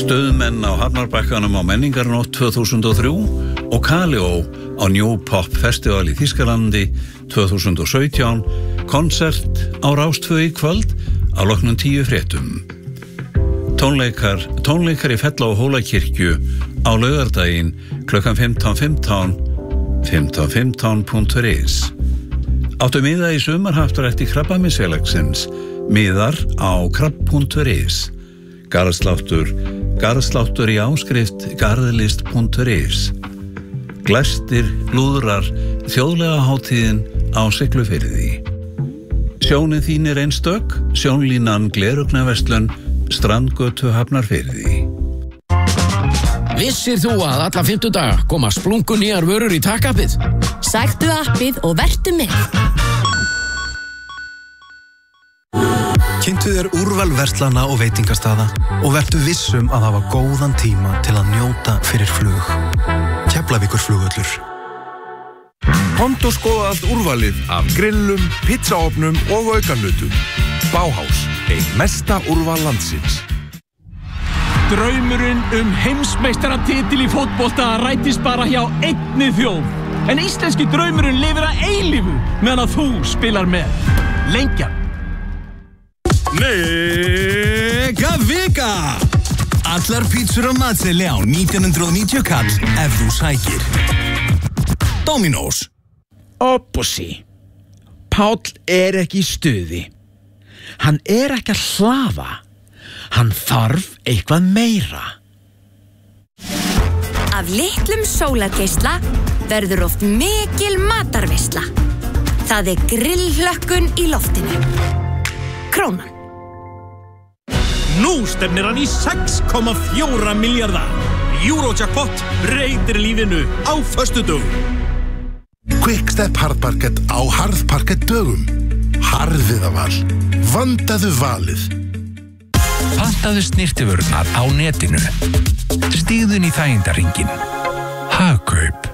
Stöðmenn á Hafnarbakkanum á Menningarnótt 2003 og Kaleo á New Pop Festival í Þýskalandi 2017, konsert á Rás 2 í kvöld á loknum 10 fréttum. Tónleikar í Fella og Hólakirkju á laugardaginn klukkan 15:15, 15:15.is. Áttu miða í sumarhaftrætti Krabbameinsfélagsins, miðar á krabb.is. Garðsláttur í áskrift garðlist.is. Glestir lúðrar þjóðlega hátíðin á Siglufirði. Sjónin þín einstök, sjónlínan Glerugnaverslun, Strandgötu Hafnarfirði. Vissir þú að alla 50 daga koma splunkunýjar vörur í takkappið? Sæktu appið og vertu með. Kynntu þér úrval verslana og veitingastaða og vertu vissum að hafa góðan tíma til að njóta fyrir flug. Keflavíkurflugvöllur. Komdu og skoða allt úrvalið af grillum, pizzaofnum og aukanutum. Bauhaus, ein mesta úrval landsins. Draumurinn heimsmeistaratitil í fótbolta rætist bara hjá einni þjóð. En íslenski draumurinn lifir að eilífu meðan að þú spilar með. Lengjan. Mega vika! Allar pítsur á matseðli á 1990 kall ef þú sækir. Dominos. Opposí. Páll ekki í stuði. Hann ekki að hlaða. Hann þarf eitthvað meira. Af litlum sólargeisla verður oft mikil matarveisla. Það grillhlökkun í loftinu. Krónan. Nú stefnir hann í 6,4 milljarða. Eurojackpot breytir lífinu á föstudögum. Quickstep harðparkett á harðparkett dögum. Harðviðaval. Vandaðu valið. Pantaðu snyrtivörurnar á netinu. Stígðun í þægindarhringinn. Hagkaup.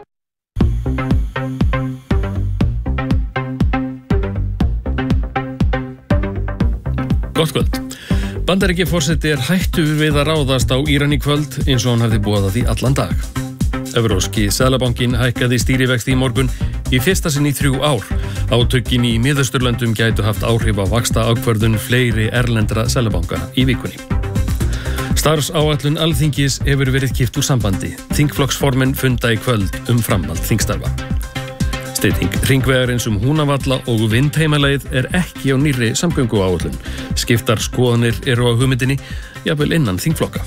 Gott kvöld. Bandaríkjaforseti hættur við að ráðast á Íran í kvöld eins og hann hafði boðað því allan dag. Evrópski seðlabankinn hækkaði stýrivexti í morgun í fyrsta sinn í 3 ár. Átökin í Miðausturlöndum gætu haft áhrif á vaxtaákvörðun fleiri erlendra seðlabanka í vikunni. Starfsáætlun Alþingis hefur verið kippt úr sambandi. Þingflokksformenn funda í kvöld framhald þingstarfa. Stytting hringvegarins Húnavalla og Vindheimaleið ekki á nýrri samgönguáætlun. Skiptar skoðanir eru á hugmyndinni, jafnvel innan þingflokka.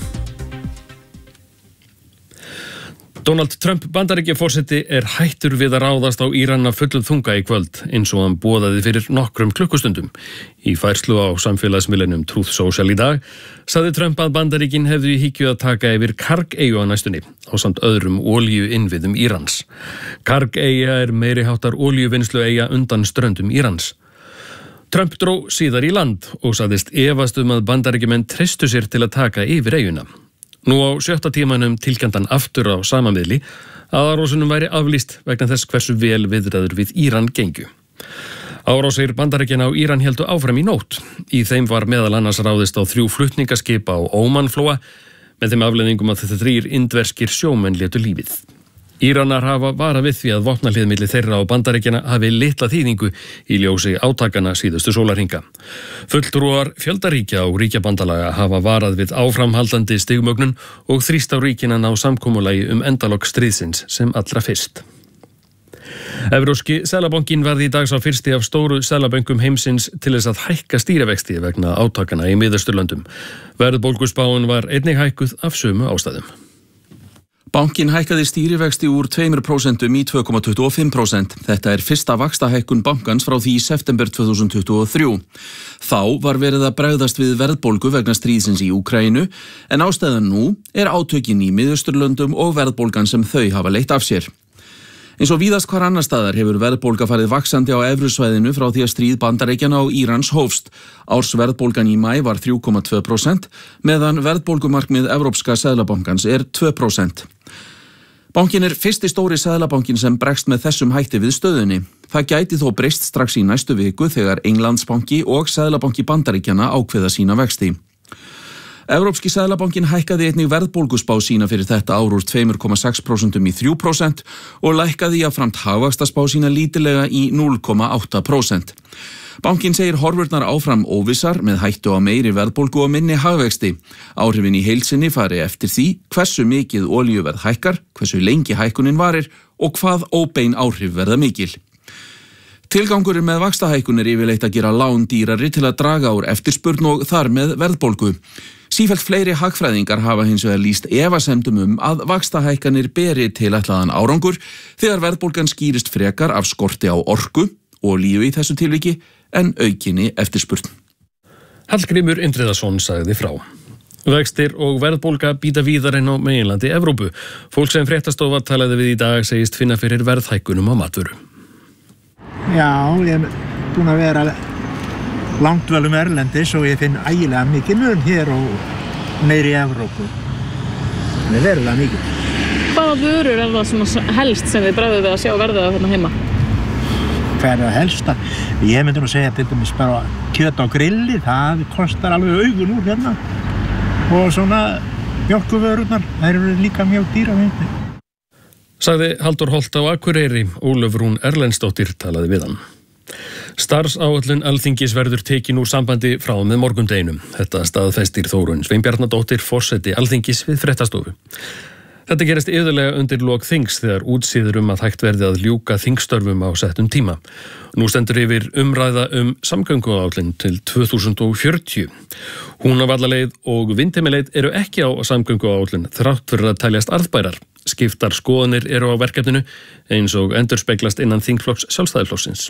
Donald Trump Bandaríkjaforseti hættur við að ráðast á Íran af fullum þunga í kvöld eins og hann boðaði fyrir nokkrum klukkustundum. Í færslu á samfélagsmiðlinum Truth Social í dag sagði Trump að Bandaríkin hefðu í hyggju að taka yfir Karg-eyju á næstunni ásamt öðrum olíuinnviðum Írans. Karg-eyja meiriháttar olíuvinnslueyja undan ströndum Írans. Trump dró síðar í land og sagðist efast að Bandaríkjamenn treystu sér til að taka yfir eyjuna. Nú á 7. tímanum tilkenndan aftur á sama miðli að árásunum væri aflýst vegna þess hversu vel viðræður við Íran gengu. Árásir Bandaríkjanna á Íran héldu áfram í nótt. Í þeim var meðal annars ráðist á 3 flutningaskip á Ómanflóa með þeim afleiðingum að 3 indverskir sjómenn létu lífið. Íranar hafa varað við því að vopnahlið milli þeirra og Bandaríkjanna hafi litla þýðingu í ljósi átakana síðustu sólarhringa. Fulltrúar fjöldaríkja og ríkjabandalaga hafa varað við áframhaldandi stigmögnun og þrýst á ríkin að ná samkomulagi endalok stríðsins sem allra fyrst. Evrópski seðlabankinn varð í dag sá fyrsti af stóru seðlabönkum heimsins til þess að hækka stýrivexti vegna átakana í Miðausturlöndum. Verðbólguspáin var einnig hækkuð af sömu ástæðum. Bankinn hækkaði stýrivexti úr 2% í 2,25%. Þetta fyrsta vaxtahækkun bankans frá því í september 2023. Þá var verið að bregðast við verðbólgu vegna stríðsins í Úkraínu, en ástæðan nú átökin í Miðausturlöndum og verðbólgan sem þau hafa leitt af sér. Eins og víðast hvar annar staðar hefur verðbólga farið vaxandi á evrusvæðinu frá því að stríð Bandaríkjanna og Írans hófst. Ársverðbólgan í maí var 3,2%, meðan verðbólgumarkmið Evrópska seðlabankans 2%. Bankinn fyrsti stóri seðlabankinn sem bregst með þessum hætti við stöðunni. Það gæti þó breyst strax í næstu viku þegar Englandsbanki og Seðlabanki Bandaríkjanna ákveða sína vexti. Evrópski seðlabankinn hækkaði einnig verðbólguspá sína fyrir þetta ár úr 2,6% í 3% og lækkaði jafnframt hagvaxtarspá sína lítillega í 0,8%. Bankinn segir horfurnar áfram óvissar með hættu á meiri verðbólgu og minni hagvexti. Áhrifin í heild sinni fari eftir því hversu mikið olíuverð hækkar, hversu lengi hækkunin varir og hvað óbein áhrif verða mikil. Tilgangurinn með vaxtahækkun yfirleitt að gera lán dýrari til að draga úr eftirspurn og þar með verðbólgu. Sífellt fleiri hagfræðingar hafa hins vegar lýst efasemdum að vaxtahækkanir beri tilætlaðan árangur þegar verðbólgan skýrist frekar af skorti á orku, olíu í þessu tilviki, en aukinni eftirspurn. Hallgrímur Indriðason sagði frá. Vextir og verðbólga bíta víðar en á meginlandi Evrópu. Fólk sem Fréttastofa talaði við í dag segist finna fyrir verðhækkunum á matvöru. Já, ég er búin að vera langt vel erlendis og ég finn ægilega mikið mun hér og meiri í Evrópu. Það er verulega mikið. Hvaða vörur er það sem helst sem þið bregðuð við að sjá verðið þarna heima? Hvað er það helsta? Ég myndi nú segja til dæmis bara kjöt á grilli, það kostar alveg augun úr hérna. Og svona mjólkurvörurnar, þær eru líka mjög dýrar myndi. Sagði Halldór Holt á Akureyri, Ólöf Rún Erlendsdóttir talaði við hann. Starfsáætlun Alþingis verður tekin úr sambandi frá með morgundeginum. Þetta staðfestir Þórunn Sveinbjarnadóttir, forseti Alþingis við Fréttastofu. Þetta gerist iðulega undir lok þings þegar útsýður að hægt verði að ljúka þingstörfum á settum tíma. Nú stendur yfir umræða samgönguáætlun til 2040. Húnavallaleið og Vindheimaleið eru ekki á samgönguáætlun þrátt fyrir að teljast arðbærar. Skiptar skoðanir eru á verkefninu eins og endurspeglast innan þingflokks Sjálfstæðisflokksins.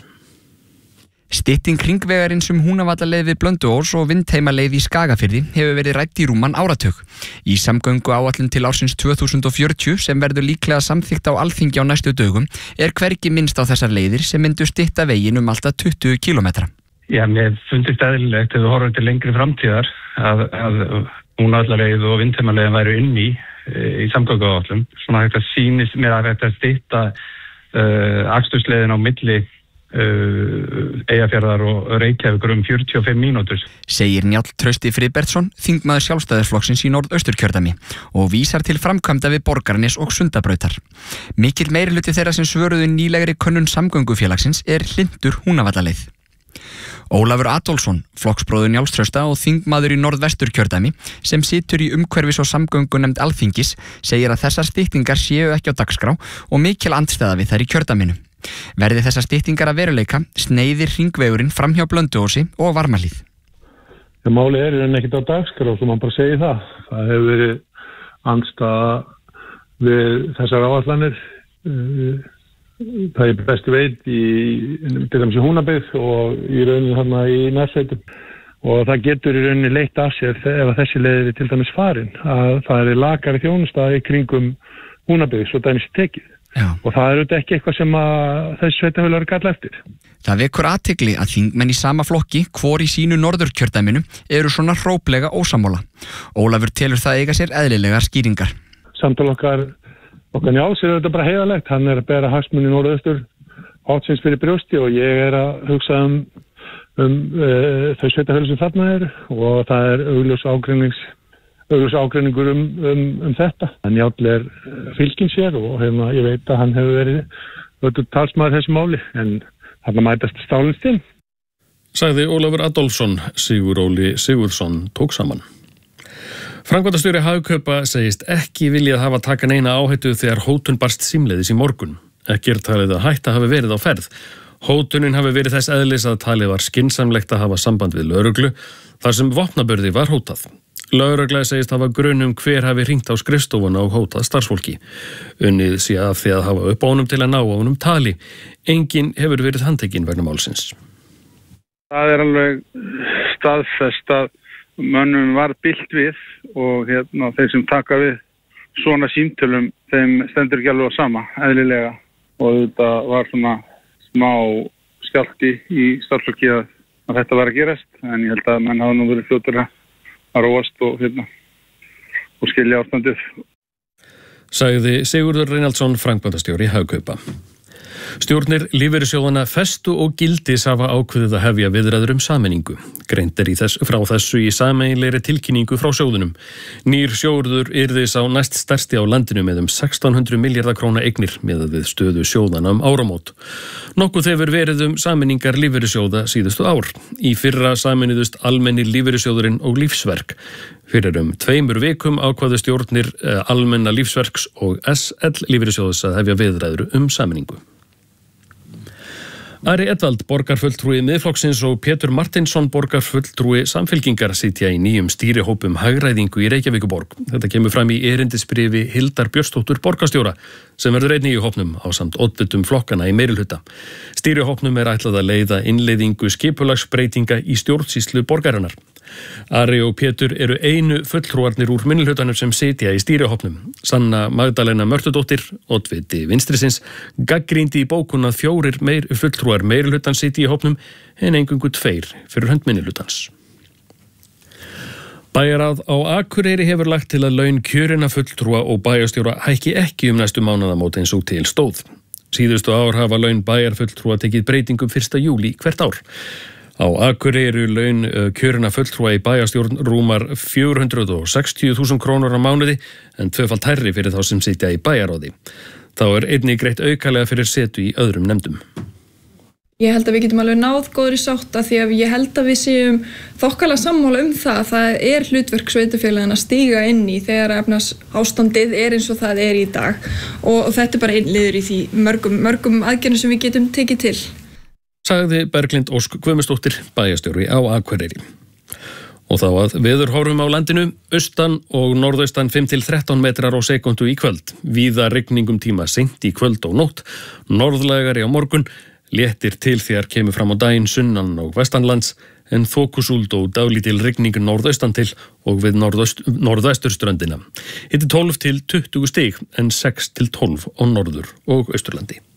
Stytting hringvegarins Húnavallaleið við Blönduós og Vindheimaleið í Skagafirði hefur verið rædd í rúman áratug. Í samgönguáætlun til ársins 2040 sem verður líklega samþykkt á Alþingi á næstu dögum er hvergi minnst á þessar leiðir sem myndu stytta veginn alltaf 20 km. Já, mér fundist eðlilegt ef við horfum til lengri framtíðar að Húnavallaleið og Vindheimaleið væru inn í samgönguáætlun. Svona þetta sýnist mér að þetta stytta akstursleiðin á milli Eyjafjarðar og Reykjavíkur 45 mínútur. Segir Njáll Trausti Friðbertsson, þingmaður Sjálfstæðisflokksins í Norðausturkjördæmi og vísar til framkvæmda við Borgarnes og Sundabrautar. Mikill meirihluti þeirra sem svöruðu nýlegri könnun samgöngufélagsins er hlynntur Húnavallaleið. Ólafur Adolfsson, flokksbróður Njáls Trausta og þingmaður í Norðvesturkjördæmi sem situr í umhverfis- og samgöngunefnd Alþingis segir að þessar styttingar séu ekki á dagskrá og mikil andstæða við þær í kjördæminu. Verði þessar styttingar að veruleika sneiðir hringvegurinn framhjá Blönduósi og Varmahlíð. Máli er enn ekkert á dagskrá, svo mann bara segir það. Það hefur verið andstæða við þessar áætlanir. Það er bestu veit til dæmis í Húnabyggð og í rauninni þarna í nærsveitum. Og það getur í rauninni leitt af sér ef þessi leið er til dæmis farin. Að það er lakari þjónusta í kringum Húnabyggð, svo dæmis tekið. Já. Og það er auðvitað ekki eitthvað sem þessi sveitafélag eru kalla eftir. Það vekur athygli að þingmenn í sama flokki, hvor í sínu norðurkjördæminu, eru svona hróplega ósammála. Ólafur telur það eiga sér eðlilegar skýringar. Samtal okkar Njáls er auðvitað bara heiðalegt. Hann er að bera hagsmuni norðaustur átsins fyrir brjósti og ég er að hugsa þau sveitafélag sem þarna eru og það er augljós ágreiningur þetta. Njáll er fylginn sér og ég veit að hann hefur verið talsmaður þessu máli en þarna mætast stálinn stinn. Sagði Ólafur Adolfsson, Sigur Óli Sigurðsson tók saman. Framkvæmdastjóri Hagkaupa segist ekki viljað hafa taka neina áhættu þegar hótun barst símleiðis í morgun. Ekki er talið að hætta hafi verið á ferð. Hótunin hafi verið þess eðlis að talið var skynsamlegt að hafa samband við lögreglu þar sem vopnaburði var hótað. Lögregla segist hafa grun hver hafi hringt á skrifstofuna og hótað starfsfólki. Unnið sé að því að hafa upp á honum til að ná á honum tali. Enginn hefur verið handtekinn vegna málsins. Það er alveg staðfest að mönnum var bilt við og þeir sem taka við svona símtölum, þeim stendur ekki alveg á sama, eðlilega. Og þetta var svona smá skjálfti í starfsfólki að þetta var að gerast, en ég held að menn hafa nú verið fljótur að róast og skilja ástandið. Sagði Sigurður Reinaldsson, framkvæmdastjóri Hagkaupa. Stjórnir lífeyrissjóðanna Festu og Gildis hafa ákveðið að hefja viðræður sameiningu. Greint frá þessu í sameiginlegri tilkynningu frá sjóðunum. Nýr sjóður yrði sá næst stærsti á landinu með 1600 milljarða króna eignir miðað við stöðu sjóðanna áramót. Nokkuð hefur verið sameiningar lífeyrissjóða síðustu ár. Í fyrra sameinuðust Almenni lífeyrissjóðurinn og Lífsverk. Fyrir 2 vikum ákvaðu stjórnir Almenna lífsverks og SL lífeyrissjóðs að hefja viðræður sameiningu. Ari Edvald, borgarfulltrúi Miðflokksins og Pétur Martinsson, borgarfulltrúi Samfylkingar sitja í nýjum stýrihópum hagræðingu í Reykjavíkurborg. Þetta kemur fram í erindisbréfi Hildar Björnsdóttur borgarstjóra sem verður einnig í hópnum ásamt oddvitum flokkana í meirihluta. Stýrihópnum ætlað að leiða innleiðingu skipulagsbreytinga í stjórnsýslu borgarinnar. Ari og Pétur eru einu fulltrúarnir úr minnihlutanum sem sitja í stýrihópnum. Sanna Magdalena Mörtudóttir, oddviti Vinstrisins, gagnrýndi í bókun að 4 fulltrúar meirihlutans sitja í hópnum en eingöngu 2 fyrir hönd minnihlutans. Bæjarráð á Akureyri hefur lagt til að laun kjörinna fulltrúa og bæjarstjóra hækki ekki næstu mánaðamót eins og til stóð. Síðustu ár hafa laun bæjarfulltrúa tekið breytingum 1. júlí hvert ár. Á Akureyri laun kjörinna fulltrúa í bæjarstjórn rúmar 460.000 krónur á mánuði en 2-falt hærri fyrir þá sem sitja í bæjarráði. Þá einnig greitt aukalega fyrir setu í öðrum nefndum. Ég held að við getum alveg náð góðri sátt af því að ég held að við séum þokkalega sammála það að það hlutverk sveitarfélagana að stíga inn í þegar efnahagsástandið eins og það í dag og þetta bara einn liður í því mörgum aðgerðum sem við getum tekið til. Sagði Berglind Ósk Guðmundsdóttir, bæjarstjóri á Akureyri. Og þá að veðurhorfum á landinu, austan og norðaustan 5-13 metrar á sekundu í kvöld. Víða rigningum tíma seint í kvöld og nótt, norðlægari á morgun, léttir til þegar kemur fram á daginn sunnan og vestanlands, en þokusúld og dálítil rigning norðaustan til og við norðvesturströndina. Hiti 12 til 20 stig en 6 til 12 á norður og austurlandi.